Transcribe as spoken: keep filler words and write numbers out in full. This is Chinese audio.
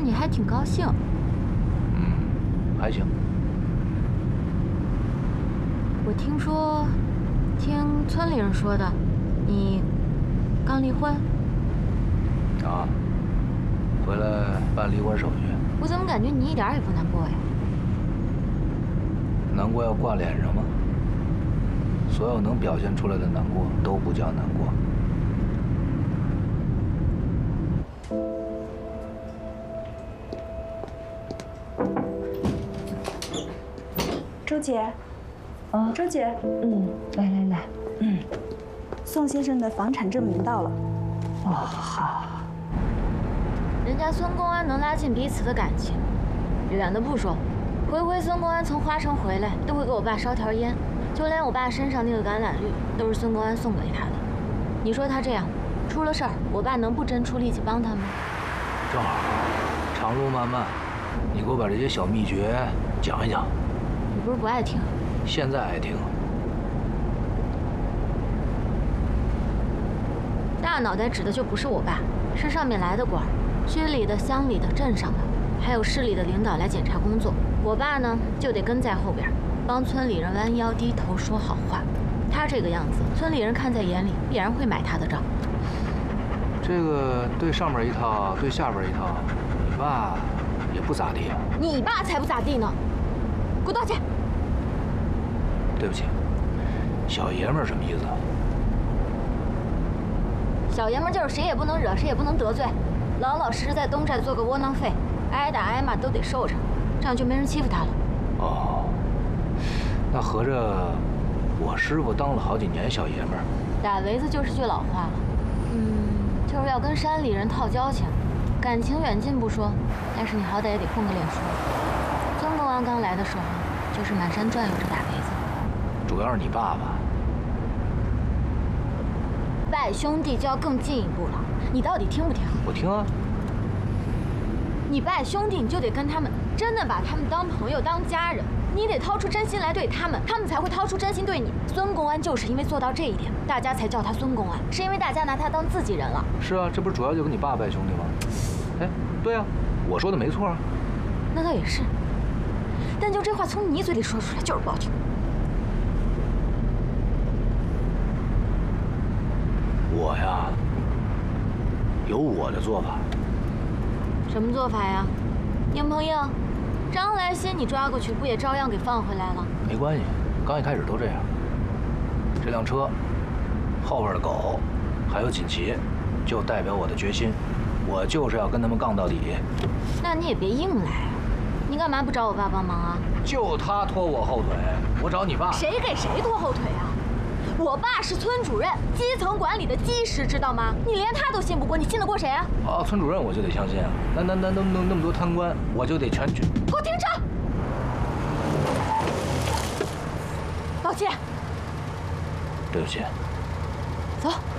看你还挺高兴。 嗯，还行。 我听说，听村里人说的，你刚离婚。 啊，回来办离婚手续。 我怎么感觉你一点也不难过呀？ 难过要挂脸上吗？所有能表现出来的难过都不叫难过。 周姐， 啊， 周姐， 嗯，来来来，嗯， 宋先生的房产证明到了。 哦，好。 人家孙公安能拉近彼此的感情，远的不说，回回孙公安从花城回来，都会给我爸烧条烟，就连我爸身上那个橄榄绿，都是孙公安送给他的。你说他这样，出了事儿，我爸能不真出力气帮他吗？ 正好，长路漫漫，你给我把这些小秘诀讲一讲。 你不是不爱听？ 现在爱听。 大脑袋指的就不是我爸，是上面来的官，区里的、乡里的、镇上的，还有市里的领导来检查工作。我爸呢，就得跟在后边，帮村里人弯腰低头说好话。他这个样子，村里人看在眼里，必然会买他的账。 这个对上边一套，对下边一套，你爸也不咋地啊。 你爸才不咋地呢！给我道歉。 对不起，小爷们儿什么意思啊？ 小爷们儿就是谁也不能惹，谁也不能得罪，老老实实在东寨做个窝囊废，挨打挨骂都得受着，这样就没人欺负他了。 哦，那合着我师傅当了好几年小爷们儿。 打围子就是句老话了，嗯，就是要跟山里人套交情，感情远近不说，但是你好歹也得混个脸熟。孙公安刚来的时候，就是满山转悠着打围子。 主要是你爸爸。 拜兄弟就要更进一步了，你到底听不听？ 我听啊。 你拜兄弟，你就得跟他们真的把他们当朋友、当家人，你得掏出真心来对他们，他们才会掏出真心对你。孙公安就是因为做到这一点，大家才叫他孙公安，是因为大家拿他当自己人了。 是啊，这不是主要就跟你爸拜兄弟吗？哎，对啊，我说的没错啊。 那倒也是，但就这话从你嘴里说出来就是不好听。 我呀，有我的做法。 什么做法呀？硬碰硬？张来新你抓过去，不也照样给放回来了？ 没关系，刚一开始都这样。这辆车后边的狗，还有锦旗，就代表我的决心。我就是要跟他们杠到底。 那你也别硬来啊！你干嘛不找我爸帮忙啊？ 就他拖我后腿，我找你爸。 谁给谁拖后腿啊？我爸是村主任，基层管理的基石，知道吗？你连他都信不过，你信得过谁啊？ 啊，村主任我就得相信啊。那那那那那那么多贪官，我就得全举。 给我停车！道歉。 对不起。 走。